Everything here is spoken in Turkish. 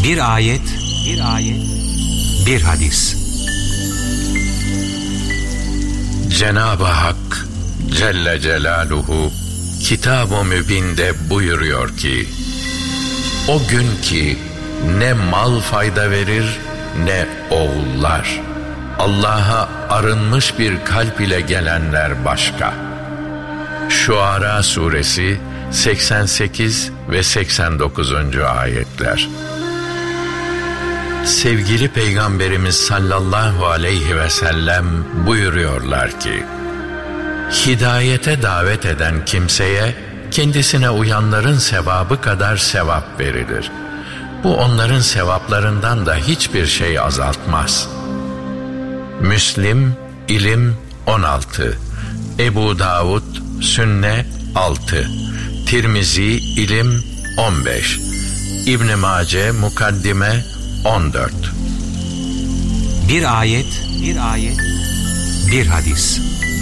Bir ayet, bir hadis. Cenab-ı Hak Celle Celaluhu Kitab-ı Mübin'de buyuruyor ki, o gün ki ne mal fayda verir ne oğullar, Allah'a arınmış bir kalp ile gelenler başka. Şuara suresi 88 ve 89. ayetler. Sevgili Peygamberimiz sallallahu aleyhi ve sellem buyuruyorlar ki, hidayete davet eden kimseye kendisine uyanların sevabı kadar sevap verilir. Bu onların sevaplarından da hiçbir şey azaltmaz. Müslim, İlim 16, Ebu Davud, Sünne 6, Tirmizi, İlim 15, İbn-i Mace, Mukaddime 14. Bir ayet, bir hadis.